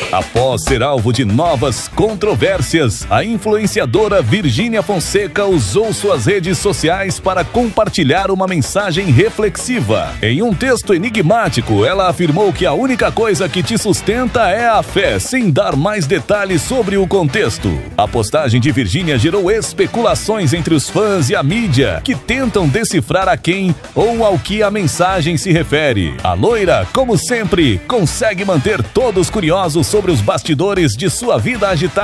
Após ser alvo de novas controvérsias, a influenciadora Virgínia Fonseca usou suas redes sociais para compartilhar uma mensagem reflexiva. Em um texto enigmático, ela afirmou que a única coisa que te sustenta é a fé, sem dar mais detalhes sobre o contexto. A postagem de Virgínia gerou especulações entre os fãs e a mídia, que tentam decifrar a quem ou ao que a mensagem se refere. A loira, como sempre, consegue manter todos curiosos sobre os bastidores de sua vida agitada.